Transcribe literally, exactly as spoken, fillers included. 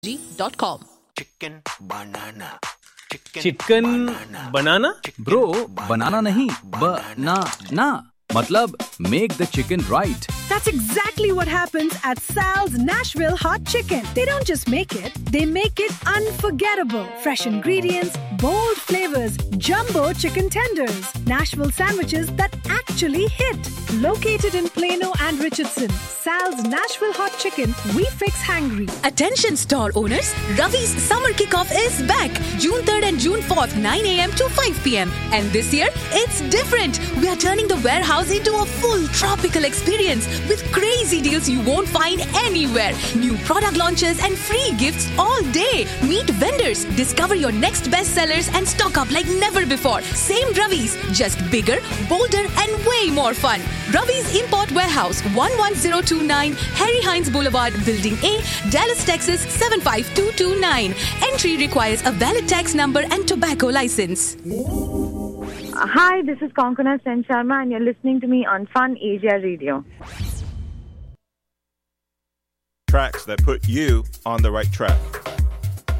dot com. Chicken banana. Chicken बनाना bro बनाना नहीं ब-ना-ना मतलब make the chicken right. That's exactly what happens at Sal's Nashville Hot Chicken. They don't just make it, they make it unforgettable. Fresh ingredients, bold flavors, jumbo chicken tenders, Nashville sandwiches that actually hit. Located in Plano and Richardson, Sal's Nashville Hot Chicken, we fix hangry. Attention store owners, Ravi's summer kickoff is back. June third and June fourth, nine a.m. to five p.m. And this year, it's different. We are turning the warehouse into a full tropical experience with crazy deals you won't find anywhere. New product launches and free gifts all day. Meet vendors, discover your next bestsellers and stock up like never before. Same Ravi's, just bigger, bolder and way more fun. Ravi's Import Warehouse, one one zero two nine, Harry Hines Boulevard, Building A, Dallas, Texas, seven five two two nine. Entry requires a valid tax number and tobacco license. Hi, this is Konkona Sen Sharma and you're listening to me on Fun Asia Radio. Tracks that put you on the right track.